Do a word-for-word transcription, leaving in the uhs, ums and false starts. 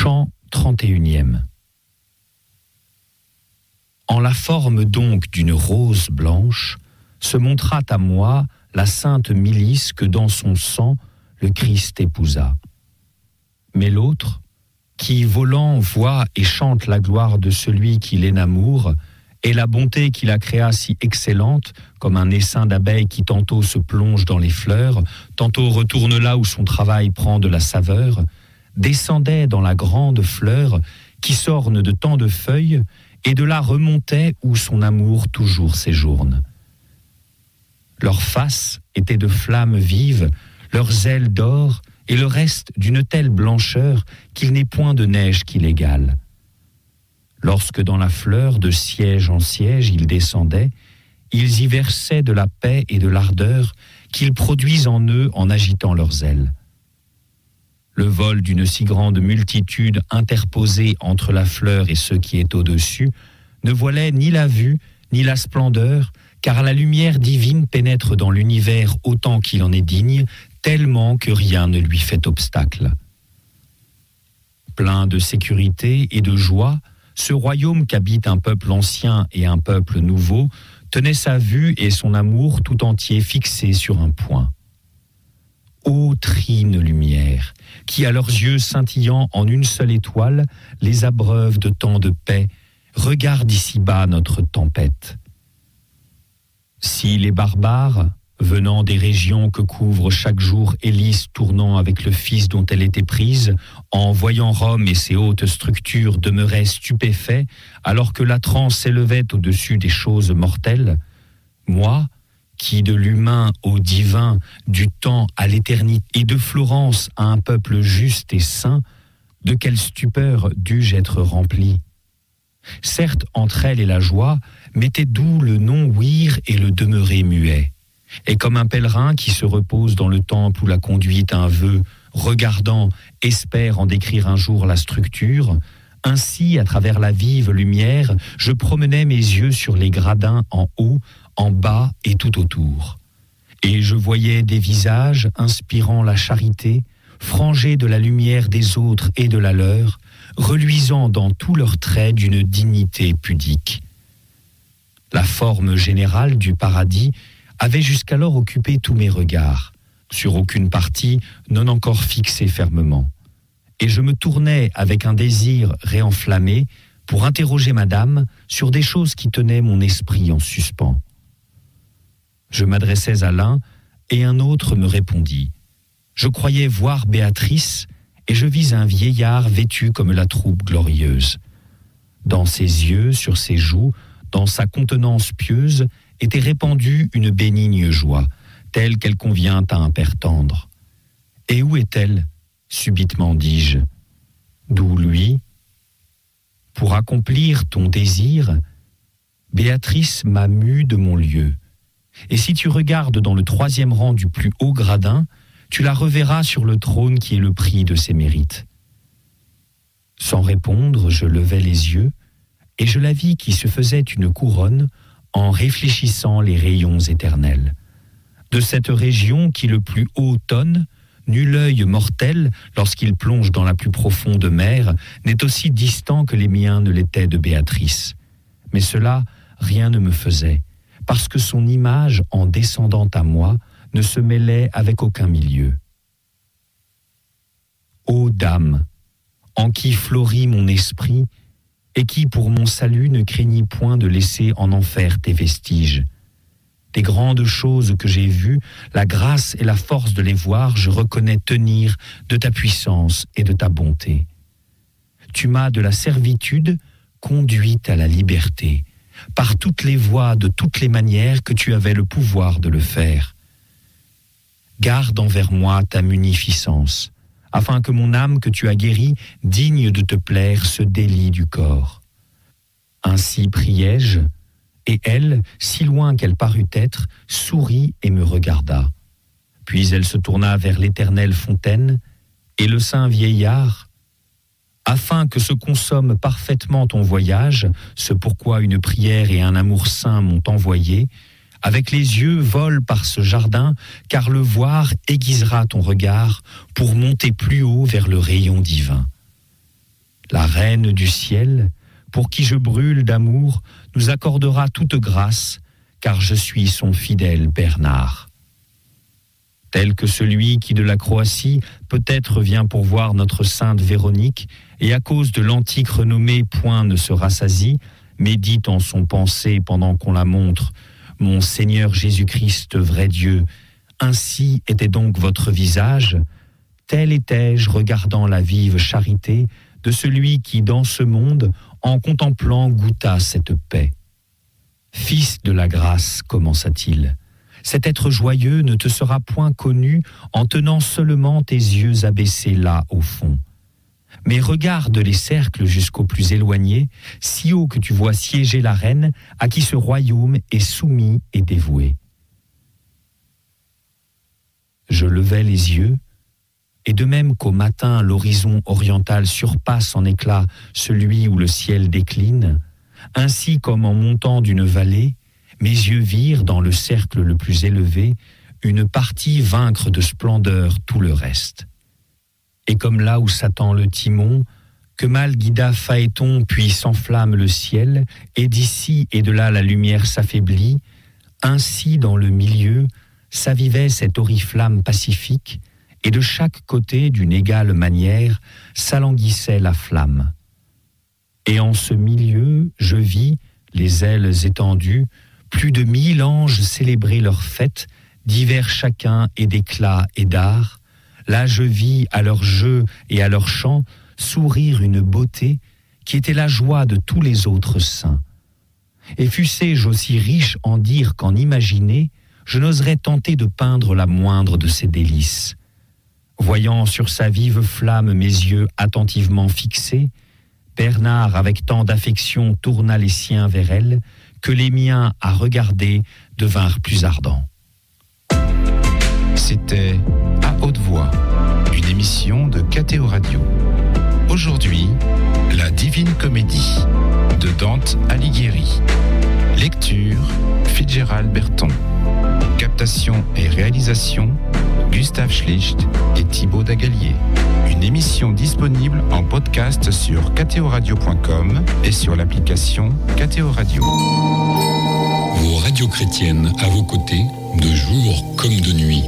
Chant trente et unième. En la forme donc d'une rose blanche, se montra à moi la sainte milice que dans son sang le Christ épousa. Mais l'autre, qui volant voit et chante la gloire de celui qui l'enamoure, et la bonté qui la créa si excellente, comme un essaim d'abeilles qui tantôt se plonge dans les fleurs, tantôt retourne là où son travail prend de la saveur, descendait dans la grande fleur qui s'orne de tant de feuilles, et de là remontait où son amour toujours séjourne. Leurs faces étaient de flammes vives, leurs ailes d'or, et le reste d'une telle blancheur qu'il n'est point de neige qui l'égale. Lorsque dans la fleur, de siège en siège, ils descendaient, ils y versaient de la paix et de l'ardeur qu'ils produisent en eux en agitant leurs ailes. Le vol d'une si grande multitude interposée entre la fleur et ce qui est au-dessus ne voilait ni la vue, ni la splendeur, car la lumière divine pénètre dans l'univers autant qu'il en est digne, tellement que rien ne lui fait obstacle. Plein de sécurité et de joie, ce royaume qu'habite un peuple ancien et un peuple nouveau tenait sa vue et son amour tout entier fixés sur un point. Ô trine lumière, qui à leurs yeux scintillant en une seule étoile les abreuve de tant de paix, regarde ici-bas notre tempête. Si les barbares, venant des régions que couvre chaque jour Élise tournant avec le fils dont elle était prise, en voyant Rome et ses hautes structures demeuraient stupéfaits, alors que la transe s'élevait au-dessus des choses mortelles, moi, qui de l'humain au divin, du temps à l'éternité, et de Florence à un peuple juste et saint, de quelle stupeur dus-je être rempli? Certes, entre elle et la joie, m'était doux le non-ouïr et le demeurer muet. Et comme un pèlerin qui se repose dans le temple où la conduite un vœu, regardant, espère en décrire un jour la structure, ainsi, à travers la vive lumière, je promenais mes yeux sur les gradins en haut, en bas et tout autour. Et je voyais des visages inspirant la charité, frangés de la lumière des autres et de la leur, reluisant dans tous leurs traits d'une dignité pudique. La forme générale du paradis avait jusqu'alors occupé tous mes regards, sur aucune partie non encore fixée fermement. Et je me tournais avec un désir réenflammé pour interroger madame sur des choses qui tenaient mon esprit en suspens. Je m'adressais à l'un et un autre me répondit. Je croyais voir Béatrice et je vis un vieillard vêtu comme la troupe glorieuse. Dans ses yeux, sur ses joues, dans sa contenance pieuse, était répandue une bénigne joie, telle qu'elle convient à un père tendre. Et où est-elle ? Subitement dis-je. D'où lui ? Pour accomplir ton désir, Béatrice m'a mue de mon lieu. Et si tu regardes dans le troisième rang du plus haut gradin, tu la reverras sur le trône qui est le prix de ses mérites. Sans répondre, je levai les yeux, et je la vis qui se faisait une couronne en réfléchissant les rayons éternels. De cette région qui le plus haut tonne, nul œil mortel, lorsqu'il plonge dans la plus profonde mer, n'est aussi distant que les miens ne l'étaient de Béatrice. Mais cela, rien ne me faisait, parce que son image, en descendant à moi, ne se mêlait avec aucun milieu. Ô dame, en qui fleurit mon esprit, et qui, pour mon salut, ne craignit point de laisser en enfer tes vestiges. Des grandes choses que j'ai vues, la grâce et la force de les voir, je reconnais tenir de ta puissance et de ta bonté. Tu m'as de la servitude conduite à la liberté, par toutes les voies, de toutes les manières que tu avais le pouvoir de le faire. Garde envers moi ta munificence, afin que mon âme que tu as guérie, digne de te plaire, se délie du corps. Ainsi priai-je, et elle, si loin qu'elle parut être, sourit et me regarda. Puis elle se tourna vers l'éternelle fontaine, et le saint vieillard, afin que se consomme parfaitement ton voyage, ce pourquoi une prière et un amour saint m'ont envoyé, avec les yeux vole par ce jardin, car le voir aiguisera ton regard pour monter plus haut vers le rayon divin. la reine du ciel, pour qui je brûle d'amour, nous accordera toute grâce, car je suis son fidèle Bernard. Tel que celui qui de la Croatie peut-être vient pour voir notre sainte Véronique, et à cause de l'antique renommée point ne se rassasie, médite en son pensée pendant qu'on la montre, mon Seigneur Jésus-Christ, vrai Dieu, ainsi était donc votre visage, tel étais-je regardant la vive charité de celui qui, dans ce monde, en contemplant, goûta cette paix. Fils de la grâce, commença-t-il, cet être joyeux ne te sera point connu en tenant seulement tes yeux abaissés là au fond. Mais regarde les cercles jusqu'au plus éloigné, si haut que tu vois siéger la reine à qui ce royaume est soumis et dévoué. Je levai les yeux, et de même qu'au matin l'horizon oriental surpasse en éclat celui où le ciel décline, ainsi comme en montant d'une vallée, mes yeux virent dans le cercle le plus élevé une partie vaincre de splendeur tout le reste. Et comme là où s'attend le timon, que mal guida Phaéton puis s'enflamme le ciel, et d'ici et de là la lumière s'affaiblit, ainsi dans le milieu s'avivait cette oriflamme pacifique, et de chaque côté, d'une égale manière, s'alanguissait la flamme. Et en ce milieu, je vis, les ailes étendues, plus de mille anges célébrer leur fête, divers chacun et d'éclat et d'art. Là je vis à leur jeu et à leur chant sourire une beauté qui était la joie de tous les autres saints. Et fussé-je aussi riche en dire qu'en imaginer, je n'oserais tenter de peindre la moindre de ces délices. Voyant sur sa vive flamme mes yeux attentivement fixés, Bernard avec tant d'affection tourna les siens vers elle, que les miens à regarder devinrent plus ardents. C'était À haute voix, une émission de K T O Radio. Aujourd'hui, La Divine Comédie de Dante Alighieri. Lecture, Fitzgerald Berton. Captation et réalisation, Gustave Schlicht et Thibaut Dagalier. Une émission disponible en podcast sur k t o radio point com et sur l'application K T O Radio. Vos radios chrétiennes à vos côtés, de jour comme de nuit.